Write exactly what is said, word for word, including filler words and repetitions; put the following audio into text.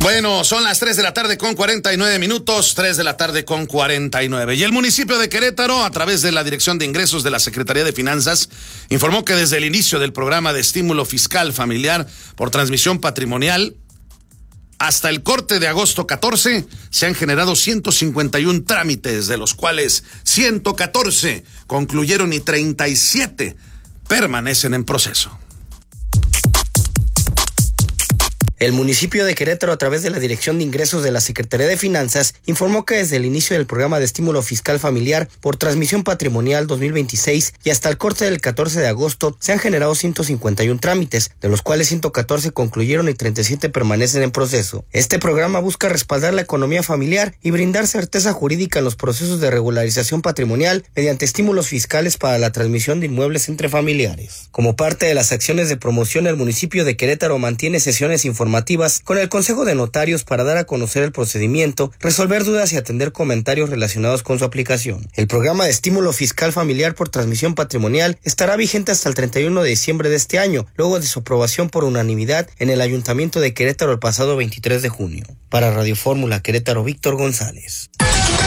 Bueno, son las tres de la tarde con cuarenta y nueve minutos, tres de la tarde con cuarenta y nueve. Y el municipio de Querétaro, a través de la Dirección de Ingresos de la Secretaría de Finanzas, informó que desde el inicio del programa de estímulo fiscal familiar por transmisión patrimonial, hasta el corte de agosto catorce, se han generado ciento cincuenta y uno trámites, de los cuales ciento catorce concluyeron y treinta y siete permanecen en proceso. El municipio de Querétaro, a través de la Dirección de Ingresos de la Secretaría de Finanzas, informó que desde el inicio del programa de estímulo fiscal familiar por transmisión patrimonial dos mil veintiséis y hasta el corte del catorce de agosto se han generado ciento cincuenta y uno trámites, de los cuales ciento catorce concluyeron y treinta y siete permanecen en proceso. Este programa busca respaldar la economía familiar y brindar certeza jurídica en los procesos de regularización patrimonial mediante estímulos fiscales para la transmisión de inmuebles entre familiares. Como parte de las acciones de promoción, el municipio de Querétaro mantiene sesiones informativas con el Consejo de Notarios para dar a conocer el procedimiento, resolver dudas y atender comentarios relacionados con su aplicación. El programa de estímulo fiscal familiar por transmisión patrimonial estará vigente hasta el treinta y uno de diciembre de este año, luego de su aprobación por unanimidad en el Ayuntamiento de Querétaro el pasado veintitrés de junio. Para Radio Fórmula Querétaro, Víctor González.